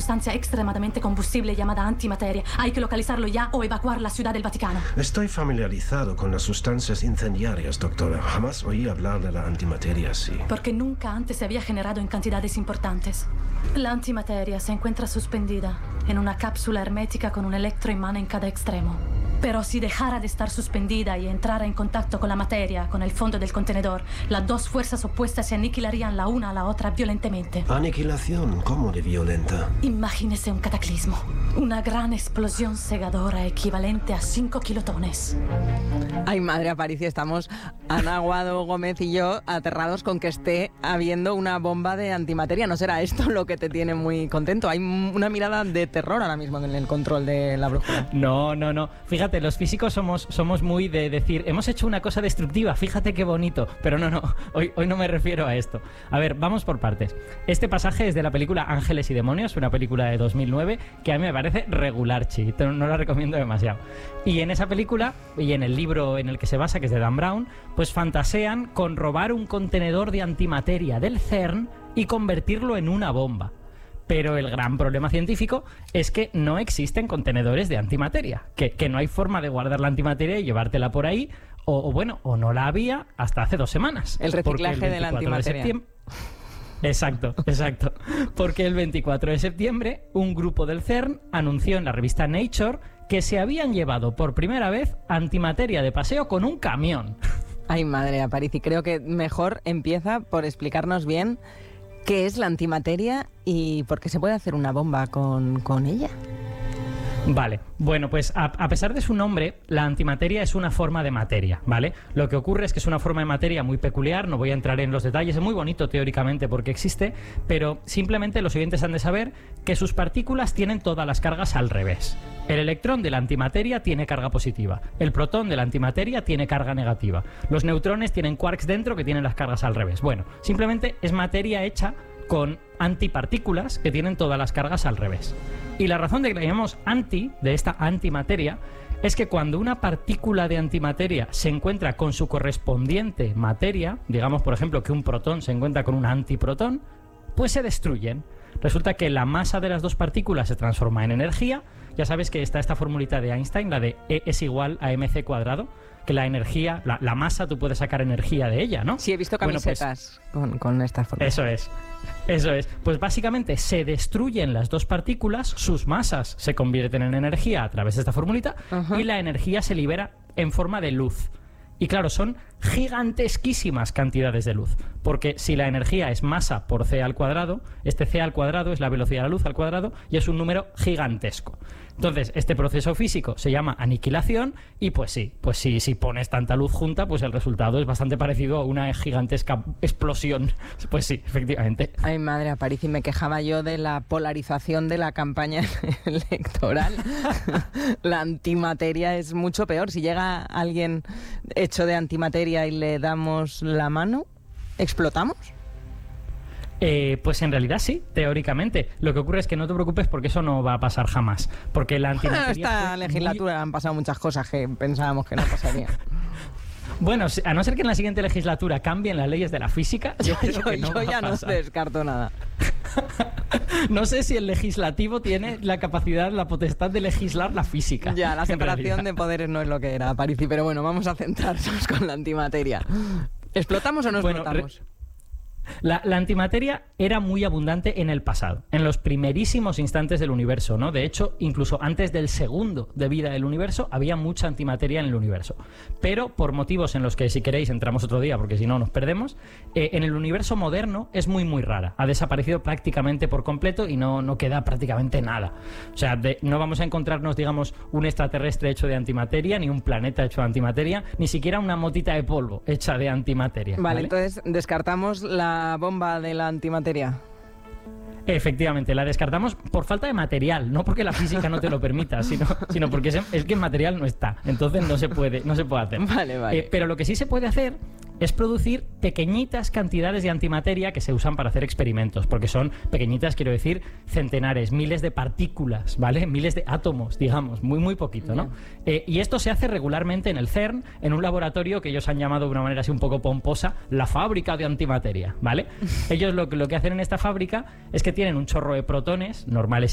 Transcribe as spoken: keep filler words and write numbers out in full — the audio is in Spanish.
sustancia extremadamente combustible llamada antimateria. Hay que localizarlo ya o evacuar la ciudad del Vaticano. Estoy familiarizado con las sustancias incendiarias, doctora. Jamás oí hablar de la antimateria así. Porque nunca antes se había generado en cantidades importantes. La antimateria se encuentra suspendida en una cápsula hermética con un electroimán en cada extremo. Pero si dejara de estar suspendida y entrara en contacto con la materia, con el fondo del contenedor, las dos fuerzas opuestas se aniquilarían la una a la otra violentemente. ¿Aniquilación? ¿Cómo de violenta? Imagínese un cataclismo. Una gran explosión cegadora equivalente a cinco kilotones. Ay, madre Aparicio, estamos Ana Aguado Gómez y yo aterrados con que esté habiendo una bomba de antimateria. ¿No será esto lo que te tiene muy contento? Hay una mirada de terror ahora mismo en el control de la brújula. No, no, no. Fíjate, los físicos somos, somos muy de decir, hemos hecho una cosa destructiva, fíjate qué bonito. Pero no, no, hoy, hoy no me refiero a esto. A ver, vamos por partes. Este pasaje es de la película Ángeles y Demonios, una película de dos mil nueve que a mí me parece regular, chi. No la recomiendo demasiado. Y en esa película, y en el libro en el que se basa, que es de Dan Brown, pues fantasean con robar un contenedor de antimateria del CERN y convertirlo en una bomba. Pero el gran problema científico es que no existen contenedores de antimateria, que, que no hay forma de guardar la antimateria y llevártela por ahí, o, o bueno, o no la había hasta hace dos semanas. El reciclaje el de la antimateria. De exacto, exacto. Porque el veinticuatro de septiembre un grupo del CERN anunció en la revista Nature que se habían llevado por primera vez antimateria de paseo con un camión. Ay, madre Aparici, creo que mejor empieza por explicarnos bien qué es la antimateria y por qué se puede hacer una bomba con, con ella. Vale, bueno, pues a, a pesar de su nombre, la antimateria es una forma de materia, ¿vale? Lo que ocurre es que es una forma de materia muy peculiar, no voy a entrar en los detalles, es muy bonito teóricamente porque existe, pero simplemente los oyentes han de saber que sus partículas tienen todas las cargas al revés. El electrón de la antimateria tiene carga positiva, el protón de la antimateria tiene carga negativa, los neutrones tienen quarks dentro que tienen las cargas al revés. Bueno, simplemente es materia hecha con antipartículas que tienen todas las cargas al revés. Y la razón de que la llamamos anti, de esta antimateria, es que cuando una partícula de antimateria se encuentra con su correspondiente materia, digamos por ejemplo que un protón se encuentra con un antiprotón, pues se destruyen. Resulta que la masa de las dos partículas se transforma en energía. Ya sabes que está esta formulita de Einstein, la de E es igual a mc cuadrado, que la energía, la, la masa, tú puedes sacar energía de ella, ¿no? Sí, he visto camisetas bueno, pues, con, con esta fórmula. Eso es, eso es. Pues básicamente se destruyen las dos partículas, sus masas se convierten en energía a través de esta formulita, uh-huh. y la energía se libera en forma de luz. Y claro, son gigantesquísimas cantidades de luz, porque si la energía es masa por c al cuadrado, este c al cuadrado es la velocidad de la luz al cuadrado y es un número gigantesco. Entonces, este proceso físico se llama aniquilación y pues sí, pues sí, si pones tanta luz junta, pues el resultado es bastante parecido a una gigantesca explosión. Pues sí, efectivamente. Ay, madre Aparici, me quejaba yo de la polarización de la campaña electoral. La antimateria es mucho peor. Si llega alguien hecho de antimateria y le damos la mano, ¿explotamos? Eh, pues en realidad sí, teóricamente. Lo que ocurre es que no te preocupes porque eso no va a pasar jamás. Porque la antimateria... Esta legislatura muy... han pasado muchas cosas que pensábamos que no pasarían. Bueno, a no ser que en la siguiente legislatura cambien las leyes de la física, yo, yo, creo que no yo va ya a pasar. No descarto nada. No sé si el legislativo tiene la capacidad, la potestad de legislar la física. Ya, la separación de poderes no es lo que era, Aparici, pero bueno, vamos a centrarnos con la antimateria. ¿Explotamos o no explotamos? Bueno, re... La, la antimateria era muy abundante en el pasado, en los primerísimos instantes del universo, ¿no? De hecho, incluso antes del segundo de vida del universo, había mucha antimateria en el universo. Pero por motivos en los que, si queréis, entramos otro día, porque si no nos perdemos, eh, en el universo moderno es muy, muy rara. Ha desaparecido prácticamente por completo y no, no queda prácticamente nada. O sea, de, no vamos a encontrarnos, digamos, un extraterrestre hecho de antimateria, ni un planeta hecho de antimateria, ni siquiera una motita de polvo hecha de antimateria. Vale, ¿vale? Entonces descartamos la bomba de la antimateria. Efectivamente, la descartamos por falta de material, no porque la física no te lo permita, sino, sino porque es, es que el material no está, entonces no se puede, no se puede hacer. Vale, vale. Eh, pero lo que sí se puede hacer es producir pequeñitas cantidades de antimateria que se usan para hacer experimentos, porque son pequeñitas, quiero decir, centenares, miles de partículas, ¿vale? Miles de átomos, digamos, muy, muy poquito, ¿no? Eh, y esto se hace regularmente en el CERN, en un laboratorio que ellos han llamado de una manera así un poco pomposa, la fábrica de antimateria, ¿vale? Ellos lo, lo que hacen en esta fábrica es que tienen un chorro de protones, normales